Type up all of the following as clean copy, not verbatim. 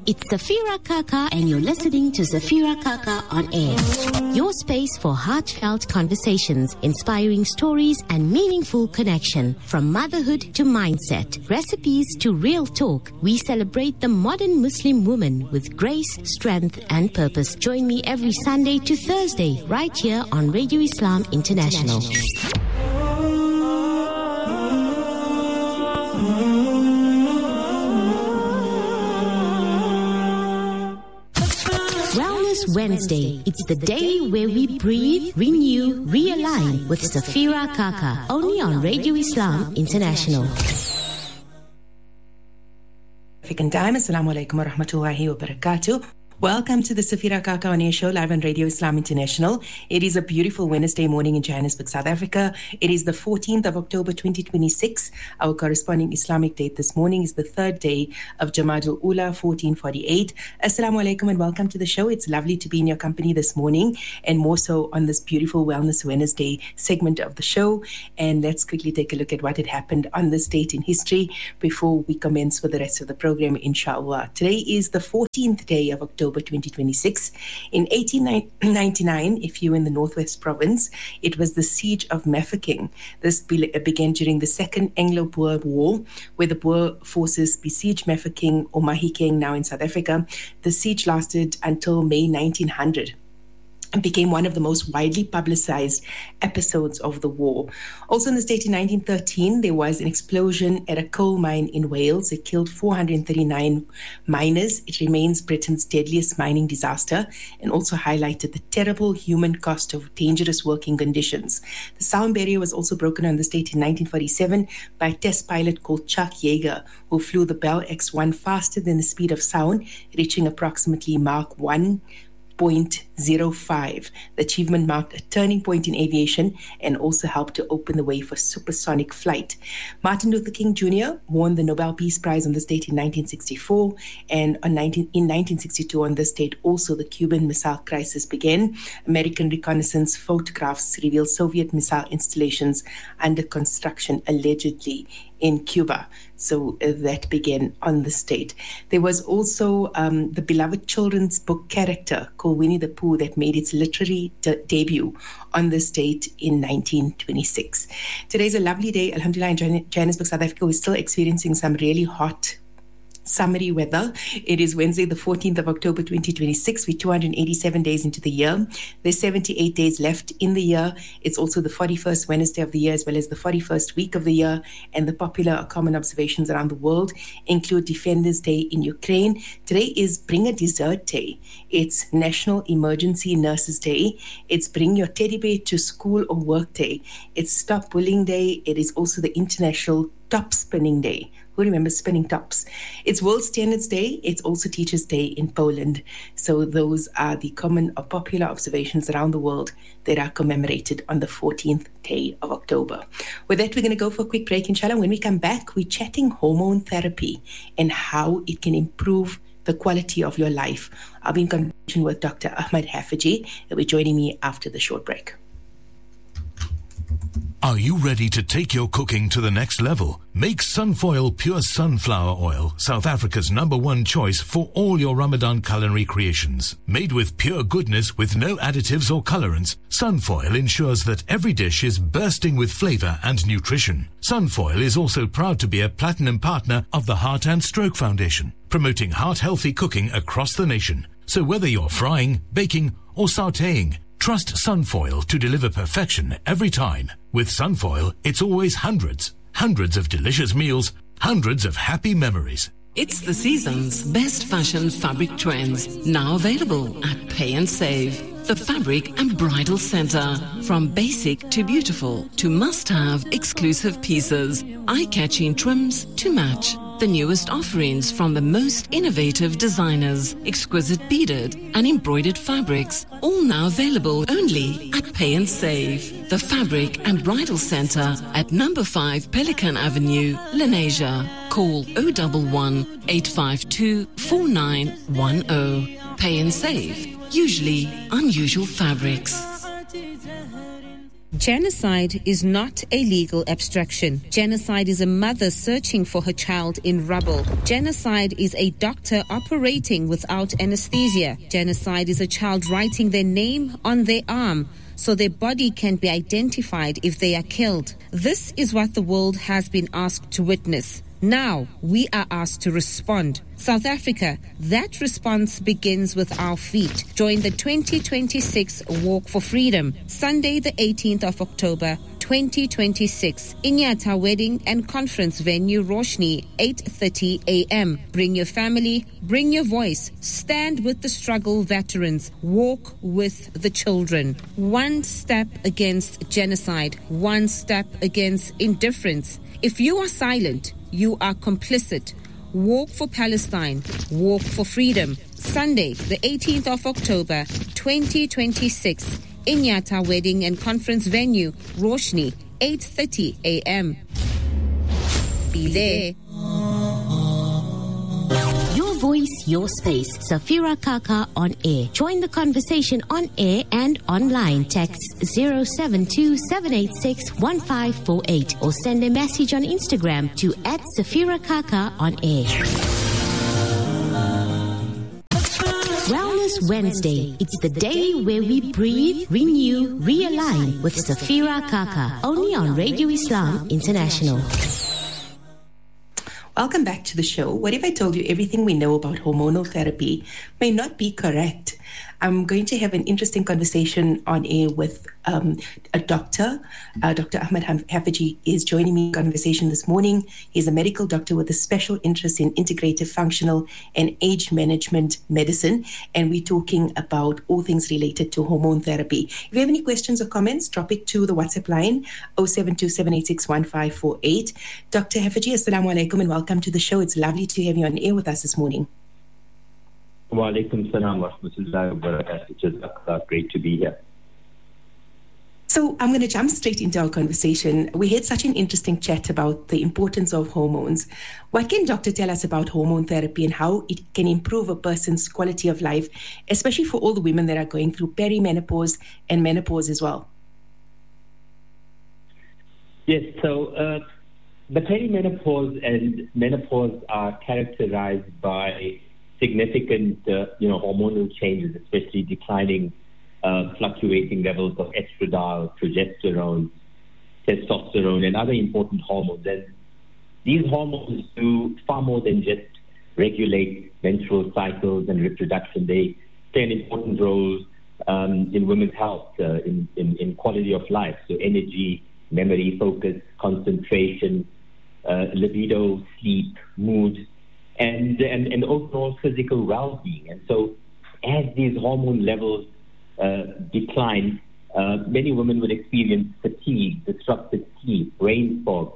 It's Safira Kaka and you're listening to Safira Kaka on Air. Your space for heartfelt conversations, inspiring stories and meaningful connection. From motherhood to mindset, recipes to real talk, we celebrate the modern Muslim woman with grace, strength and purpose. Join me every Sunday to Thursday right here on Radio Islam International. Wednesday. It's the day where we breathe, renew, realign with Safira Kaka, only on Radio Islam International. African time. Assalamu alaikum wa rahmatullahi wa barakatuh. Welcome to the Safira Kaka on Air show live on Radio Islam International. It is a beautiful Wednesday morning in Johannesburg, South Africa. It is the 14th of October 2026. Our corresponding Islamic date this morning is the third day of Jamadul Ula 1448. Assalamu alaikum and welcome to the show. It's lovely to be in your company this morning and more so on this beautiful Wellness Wednesday segment of the show. And let's quickly take a look at what had happened on this date in history before we commence with the rest of the program, inshallah. Today is the 14th day of October 2026. In 1899, if you're in the Northwest Province, it was the Siege of Mafeking. This began during the Second Anglo-Boer War, where the Boer forces besieged Mafeking or Mahikeng, now in South Africa. The siege lasted until May 1900. And became one of the most widely publicized episodes of the war. Also in this date in 1913, there was an explosion at a coal mine in Wales. It killed 439 miners. It remains Britain's deadliest mining disaster and also highlighted the terrible human cost of dangerous working conditions. The sound barrier was also broken on this date in 1947 by a test pilot called Chuck Yeager, who flew the Bell X-1 faster than the speed of sound, reaching approximately Mach 1.05. The achievement marked a turning point in aviation and also helped to open the way for supersonic flight. Martin Luther King Jr. won the Nobel Peace Prize on this date in 1964, and in 1962 on this date also the Cuban Missile Crisis began. American reconnaissance photographs reveal Soviet missile installations under construction allegedly in Cuba. So that began on this date. There was also the beloved children's book character called Winnie the Pooh that made its literary debut on this date in 1926. Today's a lovely day. Alhamdulillah, in Johannesburg, South Africa, we're still experiencing some really hot summery weather. It is Wednesday, the 14th of October 2026. We're 287 days into the year. There's 78 days left in the year. It's also the 41st Wednesday of the year, as well as the 41st week of the year. And the popular common observations around the world include Defenders Day in Ukraine. Today is Bring a Dessert Day. It's National Emergency Nurses Day. It's Bring Your Teddy Bear to School or Work Day. It's Stop Bullying Day. It is also the International Top Spinning Day. Who remembers spinning tops? It's World Standards Day. It's also Teachers' Day in Poland. So those are the common or popular observations around the world that are commemorated on the 14th day of October. With that, we're going to go for a quick break, inshallah. When we come back, we're chatting hormone therapy and how it can improve the quality of your life. I'll be in conversation with Dr. Ahmed Haffajee. He'll be joining me after the short break. Are you ready to take your cooking to the next level? Make Sunfoil Pure Sunflower Oil South Africa's #1 choice for all your Ramadan culinary creations. Made with pure goodness with no additives or colorants, Sunfoil ensures that every dish is bursting with flavor and nutrition. Sunfoil is also proud to be a platinum partner of the Heart and Stroke Foundation, promoting heart-healthy cooking across the nation. So whether you're frying, baking, or sautéing, trust Sunfoil to deliver perfection every time. With Sunfoil, it's always hundreds of delicious meals, hundreds of happy memories. It's the season's best fashion fabric trends, now available at Pay and Save. The Fabric and Bridal Center. From basic to beautiful to must-have exclusive pieces, eye-catching trims to match. The newest offerings from the most innovative designers, exquisite beaded and embroidered fabrics, all now available only at Pay and Save. The Fabric and Bridal Center at number 5 Pelican Avenue, Lenasia. Call 011 852 4910. Pay and Save. Usually unusual fabrics. Genocide is not a legal abstraction. Genocide is a mother searching for her child in rubble. Genocide is a doctor operating without anesthesia. Genocide is a child writing their name on their arm so their body can be identified if they are killed. This is what the world has been asked to witness. Now, we are asked to respond. South Africa, that response begins with our feet. Join the 2026 Walk for Freedom, Sunday the 18th of October, 2026. Inyata Wedding and Conference Venue, Roshni, 8:30 a.m. Bring your family, bring your voice. Stand with the struggle veterans. Walk with the children. One step against genocide. One step against indifference. If you are silent, you are complicit. Walk for Palestine. Walk for freedom. Sunday, the 18th of October, 2026. Inyata Wedding and Conference Venue, Roshni, 8:30 a.m. Be there. Your voice, your space. Safira Kaka on air. Join the conversation on air and online. Text 072-786-1548 or send a message on Instagram to @Safira Kaka on air. Wellness Wednesday. It's the day where we breathe, renew, realign with Safira Kaka. Only on Radio Islam International. Welcome back to the show. What if I told you everything we know about hormonal therapy may not be correct? I'm going to have an interesting conversation on air with a doctor. Dr. Ahmed Haffajee is joining me in conversation this morning. He's a medical doctor with a special interest in integrative functional and age management medicine. And we're talking about all things related to hormone therapy. If you have any questions or comments, drop it to the WhatsApp line 072-786-1548. Dr. Haffajee, assalamu alaikum and welcome to the show. It's lovely to have you on air with us this morning. Wa alaikum salam wa rahmatullahi wa barakatuh. It's great to be here. So I'm going to jump straight into our conversation. We had such an interesting chat about the importance of hormones. What can doctor tell us about hormone therapy and how it can improve a person's quality of life, especially for all the women that are going through perimenopause and menopause as well? Yes, so the perimenopause and menopause are characterized by significant, hormonal changes, especially declining, fluctuating levels of estradiol, progesterone, testosterone, and other important hormones. And these hormones do far more than just regulate menstrual cycles and reproduction. They play an important role in women's health, in quality of life, so energy, memory, focus, concentration, libido, sleep, mood, and overall physical well-being. And so as these hormone levels decline, many women would experience fatigue, disrupted sleep, brain fog,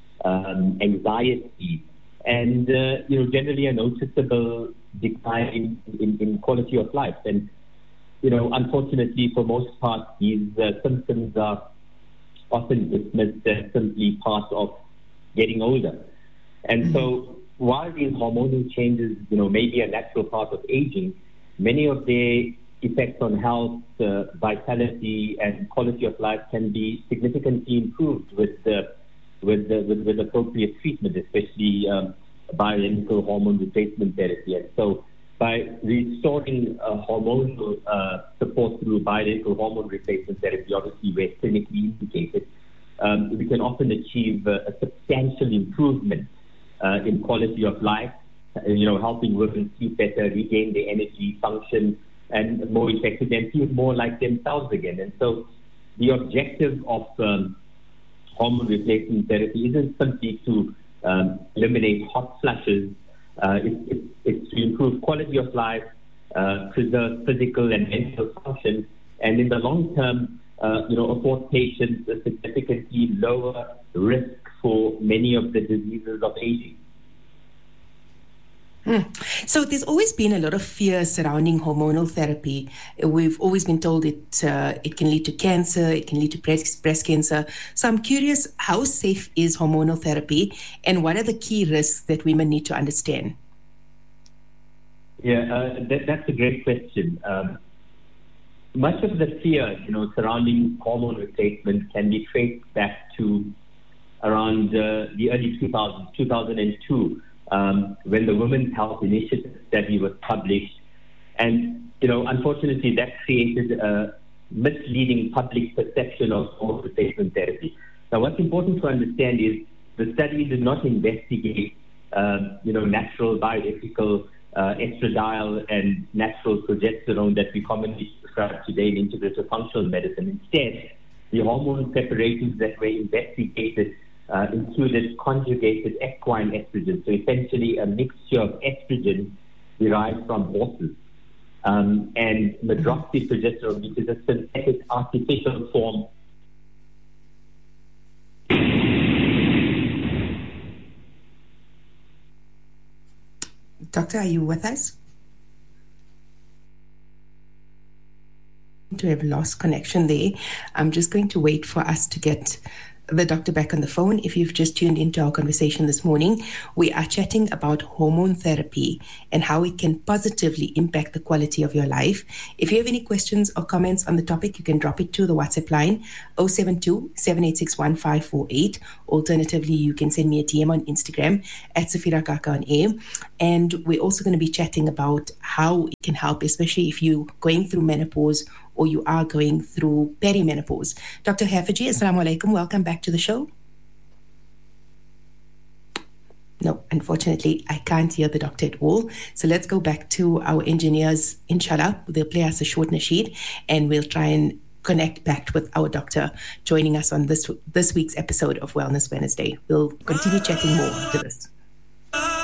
anxiety, and generally a noticeable decline in quality of life. And unfortunately, for most part, these symptoms are often dismissed as simply part of getting older. And so while these hormonal changes, may be a natural part of aging, many of their effects on health, vitality, and quality of life can be significantly improved with appropriate treatment, especially bioidentical hormone replacement therapy. And so, by restoring hormonal support through bioidentical hormone replacement therapy, obviously where clinically indicated, we can often achieve a substantial improvement in quality of life, helping women sleep better, regain their energy, function, and more effective, and feel more like themselves again. And so the objective of hormone replacement therapy isn't simply to eliminate hot flashes. It's to improve quality of life, preserve physical and mental function, and in the long term, afford patients a significantly lower risk for many of the diseases of aging. So there's always been a lot of fear surrounding hormonal therapy. We've always been told it can lead to cancer, it can lead to breast cancer. So I'm curious, how safe is hormonal therapy and what are the key risks that women need to understand? Yeah, that's a great question. much of the fear, surrounding hormone replacement can be traced back to around the early 2000s, 2002, when the Women's Health Initiative study was published. And, unfortunately, that created a misleading public perception of hormone replacement therapy. Now, what's important to understand is the study did not investigate, natural bioidentical estradiol and natural progesterone that we commonly prescribe today in integrative functional medicine. Instead, the hormone separations that were investigated included conjugated equine estrogen, so essentially a mixture of estrogen derived from horses, and medroxyprogesterone, which is a synthetic artificial form. Doctor, are you with us? We have lost connection there. I'm just going to wait for us to get the doctor back on the phone. If you've just tuned into our conversation this morning, we are chatting about hormone therapy and how it can positively impact the quality of your life. If you have any questions or comments on the topic, you can drop it to the WhatsApp line 072-786-1548. Alternatively, you can send me a DM on Instagram at Safira Kaka on air. And we're also going to be chatting about how it can help, especially if you're going through menopause or you are going through perimenopause. Dr. Haffajee, assalamu alaikum. Welcome back to the show. No, unfortunately, I can't hear the doctor at all. So let's go back to our engineers. Inshallah, they'll play us a short nasheed and we'll try and connect back with our doctor joining us on this week's episode of Wellness Wednesday. We'll continue chatting more after this.